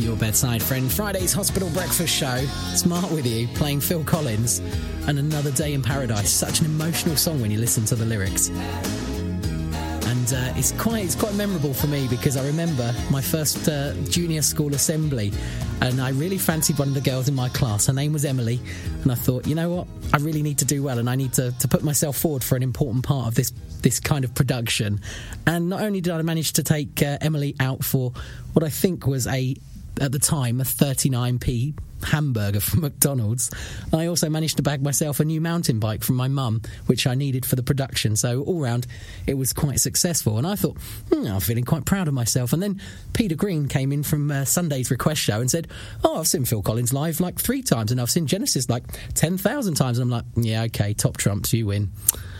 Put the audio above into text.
your bedside friend. Friday's Hospital Breakfast Show. It's Mark with you, playing Phil Collins and Another Day in Paradise. Such an emotional song when you listen to the lyrics. And it's quite memorable for me because I remember my first junior school assembly, and I really fancied one of the girls in my class. Her name was Emily, and I thought, you know what, I really need to do well, and I need to put myself forward for an important part of this kind of production. And not only did I manage to take Emily out for what I think was at the time, a 39p hamburger from McDonald's, I also managed to bag myself a new mountain bike from my mum, which I needed for the production. So all round, it was quite successful. And I thought, I'm feeling quite proud of myself. And then Peter Green came in from Sunday's request show and said, I've seen Phil Collins live like 3 times, and I've seen Genesis like 10,000 times. And I'm like, yeah, okay, top trumps, you win.